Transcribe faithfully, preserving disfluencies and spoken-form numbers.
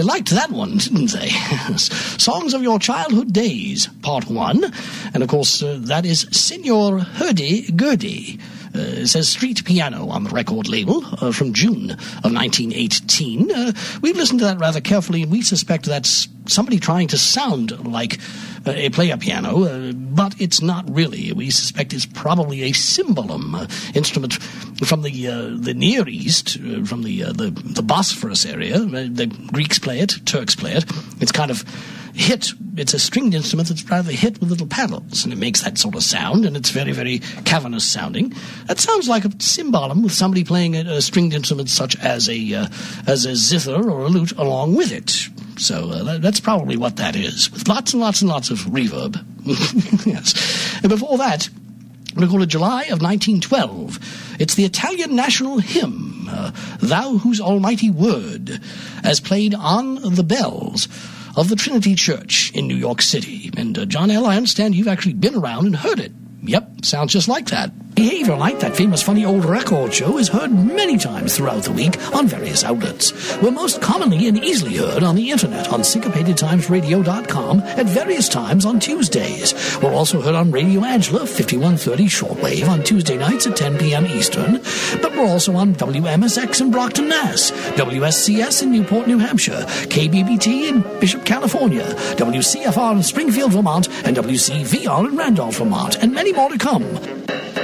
really liked that one, didn't they? Songs of Your Childhood Days, Part one. And, of course, uh, that is Signor Hurdy-Gurdy. Uh, it says Street Piano on the record label uh, from June of nineteen eighteen. Uh, we've listened to that rather carefully, and we suspect that's somebody trying to sound like uh, a player piano, uh, but it's not really. We suspect it's probably a cymbalum uh, instrument from the uh, the Near East, uh, from the, uh, the the Bosphorus area. Uh, the Greeks play it, Turks play it. It's kind of hit. It's a stringed instrument that's rather hit with little paddles, and it makes that sort of sound, and it's very, very cavernous sounding. That sounds like a cymbalum with somebody playing a, a stringed instrument such as a uh, as a zither or a lute along with it. So uh, that, that's probably what that is, with lots and lots and lots of reverb. Yes. And before that, recorded July of nineteen twelve. It's the Italian national hymn, uh, Thou Whose Almighty Word, as played on the bells of the Trinity Church in New York City. And, uh, John L., I understand you've actually been around and heard it. Yep, sounds just like that. Behavior Night, that famous funny old record show, is heard many times throughout the week on various outlets. We're most commonly and easily heard on the internet on syncopated times radio dot com at various times on Tuesdays. We're also heard on Radio Angela, fifty-one thirty shortwave on Tuesday nights at ten p.m. Eastern. But we're also on W M S X in Brockton, Mass, W S C S in Newport, New Hampshire, K B B T in Bishop, California, W C F R in Springfield, Vermont, and W C V R in Randolph, Vermont, and many more to come.